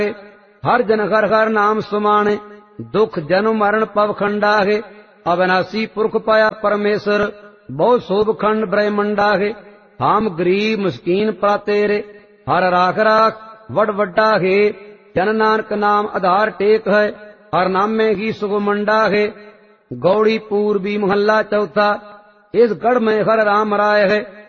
हर जन हर हर नाम सुमाने, दुख जन्म मरण पव खंडा है। अविनाशी पुरख पाया परमेश्वर, बहुत शोभ खंड ब्रह्मंडा है। हम गरीब मुस्कीन पा तेरे, हर राख राख वड वड्डा है। जन नानक नाम आधार टेक है, हर नाम में ही सुख मंडा है। गौड़ी पूर्वी मोहल्ला चौथा, इस गढ़ में हर राम राय है।